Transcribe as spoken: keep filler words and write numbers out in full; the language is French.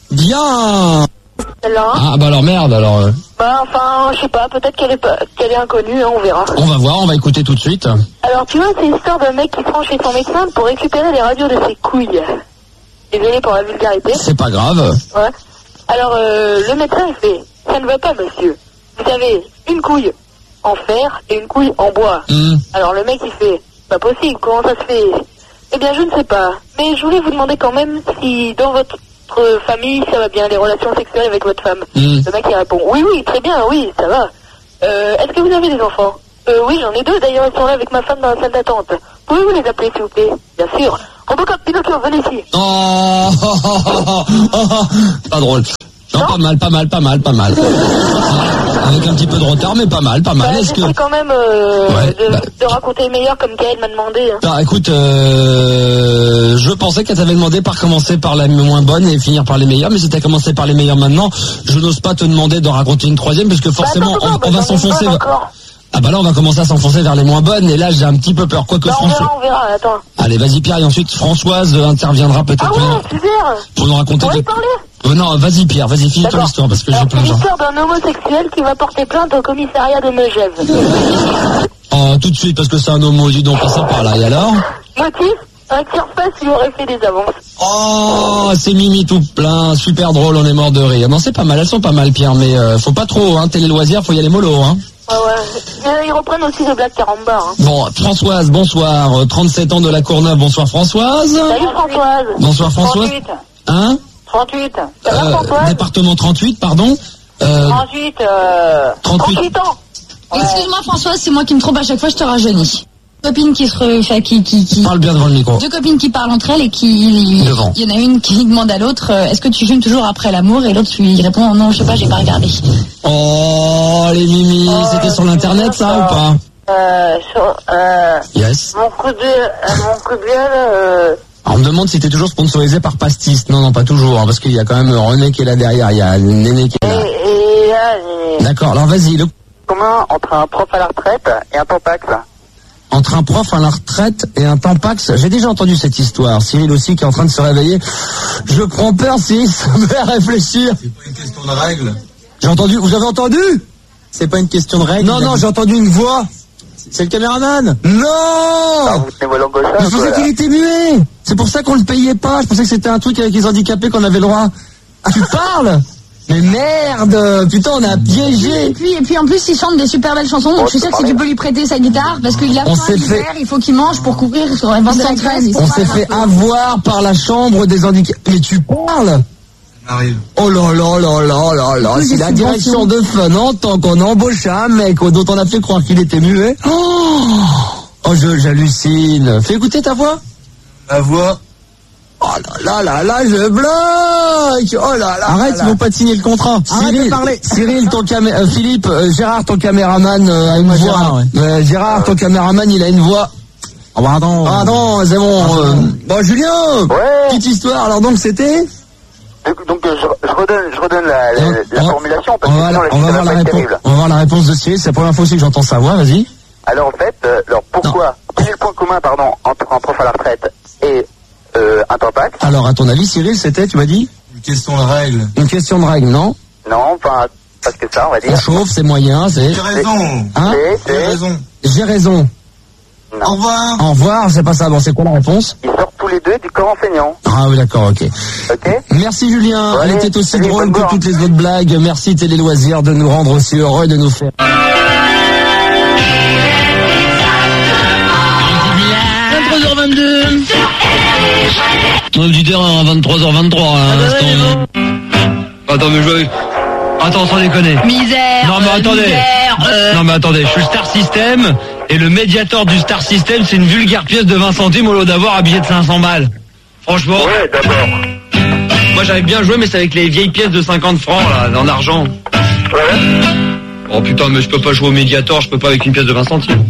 Bien. Alors Ah bah alors merde alors. Euh... Bah enfin, je sais pas, peut-être qu'elle est pas, qu'elle est inconnue, hein, on verra. On va voir, on va écouter tout de suite. Alors tu vois, c'est l'histoire d'un mec qui se rend chez son médecin pour récupérer les radios de ses couilles. Désolé pour la vulgarité. C'est pas grave. Ouais. Alors euh, le médecin il fait, ça ne va pas monsieur. Vous avez une couille en fer et une couille en bois. Mmh. Alors le mec il fait, pas possible, comment ça se fait? Eh bien je ne sais pas, mais je voulais vous demander quand même si dans votre famille ça va bien, les relations sexuelles avec votre femme. Mmh. Le mec il répond, oui oui, très bien, oui, ça va. Euh, est-ce que vous avez des enfants? Euh, oui, j'en ai deux, d'ailleurs ils sont là avec ma femme dans la salle d'attente. Pouvez-vous les appeler s'il vous plaît? Bien sûr. Robocop, Pinocchio, venez ici. Oh, oh, oh, oh, oh. Pas drôle. Non, Non, pas mal, pas mal, pas mal, pas mal. Avec un petit peu de retard, mais pas mal, pas mal. Bah, Est-ce que... quand même euh, Ouais, de, bah... de raconter le meilleur comme Gaël m'a demandé. Hein. Bah, écoute, euh, je pensais qu'elle t'avait demandé par commencer par la moins bonne et finir par les meilleures, mais si t'as commencé par les meilleures maintenant, je n'ose pas te demander de raconter une troisième, parce que forcément, bah, attends, attends, on, on bah, va s'enfoncer... Encore. Ah bah là on va commencer à s'enfoncer vers les moins bonnes et là j'ai un petit peu peur. Quoique bah, on François... verra, on verra, attends. Allez vas-y Pierre et ensuite Françoise interviendra peut-être Ah ouais, pour, super. pour nous raconter... On va de... y parler. euh, Non vas-y Pierre, vas-y finis ton histoire parce que j'ai plein de C'est gens. l'histoire d'un homosexuel qui va porter plainte au commissariat de Megève. Oh tout de suite parce que c'est un homo, dis donc, ça par là et alors? Motif, un tire-face lui aurait fait des avances. Oh c'est Mimi tout plein, super drôle, on est mort de rire. Non c'est pas mal, elles sont pas mal Pierre, mais euh, faut pas trop, hein, télé loisirs, faut y aller mollo hein. Ouais, ouais. Ils reprennent aussi de Black Caramba. Hein. Bon, Françoise, bonsoir. trente-sept ans de la Courneuve, bonsoir Françoise. Salut Françoise. Bonsoir Françoise. trente-huit. Hein trente-huit. Ça va euh, Françoise? Département trente-huit, pardon. Euh, trente-huit, euh... trente-huit. trente-huit ans. Ouais. Excuse-moi Françoise, c'est moi qui me trompe à chaque fois, je te rajeunis. Copines qui se refait, qui, qui, qui... Parle bien devant le micro. Deux copines qui parlent entre elles et qui... Devant. Il y en a une qui demande à l'autre, euh, est-ce que tu fumes toujours après l'amour? Et l'autre lui répond, non, je sais pas, j'ai pas regardé. Oh, les Mimi, Oh, c'était sur l'internet ça euh, ou pas? Euh, sur, euh... Yes. Mon coup de... Euh, mon coup de gueule, euh... Alors, on me demande si t'es toujours sponsorisé par Pastis. Non, non, pas toujours, hein, parce qu'il y a quand même René qui est là derrière, il y a Néné qui est là. Et, et là, j'ai... D'accord, alors vas-y, le... Comment entre un prof à la retraite et un tampax? Entre un prof à la retraite et un tampax, j'ai déjà entendu cette histoire. Cyril aussi qui est en train de se réveiller. Je prends peur, Cyril, ça me fait réfléchir. C'est pas une question de règle. J'ai entendu, vous avez entendu? C'est pas une question de règle. Non, non, j'ai entendu une voix. C'est le caméraman. Non! Ah, vous tenez vos langues au chat, Je pensais qu'il était muet. C'est pour ça qu'on le payait pas. Je pensais que c'était un truc avec les handicapés qu'on avait le droit. Tu parles? Mais merde! Putain, on a piégé! Et puis, et puis en plus, il chante des super belles chansons, donc Oh, tu sais que si tu peux lui prêter sa guitare, parce qu'il a On faim s'est l'hiver, fait- il faut qu'il mange pour couvrir sur la vente de la graisse. On s'est fait avoir par la chambre des handicapés. Mais tu parles? Ça arrive. Oh là là là là là là, c'est la direction de Fun Entend qu'on embauche un mec dont on a fait croire qu'il était muet. Oh, oh je, j'hallucine. Fais écouter ta voix. La voix. Oh là là là là, je bloque. Oh là là. Arrête, là, ils vont pas te signer le contrat. Arrête Cyril, de parler. Cyril, ton camé- euh, Philippe, euh, Gérard, ton caméraman euh, a une Moi, voix. Gérard, ouais. Euh, Gérard, ton caméraman, il a une voix. Oh, pardon. Ah non, c'est bon. euh, Bon, Julien. Ouais. Petite histoire. Alors donc c'était. Donc, donc euh, je, je redonne, je redonne la, la, la On- formulation parce on que va, sinon la on va suite voir va la pas être réponse. terrible. On va voir la réponse de Cyril. C'est la première fois aussi que j'entends sa voix. Vas-y. Alors en fait, euh, alors pourquoi quel est le point commun, pardon, entre un prof à la retraite et euh, un tampax? Alors à ton avis, Cyril, c'était, tu m'as dit, Une question de règle. une question de règle, non? Non, enfin, parce que ça, on va On dire. chauffe, c'est moyen, c'est. J'ai raison. Hein? C'est, J'ai c'est, raison. J'ai raison. Au non. revoir. Au revoir. C'est pas ça. Bon, c'est quoi la réponse? Ils sortent tous les deux du corps enseignant. Ah oui, d'accord, ok. Ok? Merci Julien, Ouais, elle était aussi salut, drôle bonne que boire. toutes les autres blagues. Merci Télé Loisirs de nous rendre aussi heureux et de nous faire. vingt-trois heures vingt-deux. Trêve du terrain à vingt-trois heures vingt-trois. À l'instant. Attends, mais je... Attends, sans déconner. Misère. Non mais euh, attendez. misère, euh. Non mais attendez, je suis le Star System et le médiator du Star System, c'est une vulgaire pièce de vingt centimes au lieu d'avoir un billet de cinq cents balles. Franchement. Ouais, d'abord. Moi j'avais bien joué, mais c'est avec les vieilles pièces de cinquante francs là, en argent. Ouais. Oh putain, mais je peux pas jouer au médiator, je peux pas avec une pièce de vingt centimes.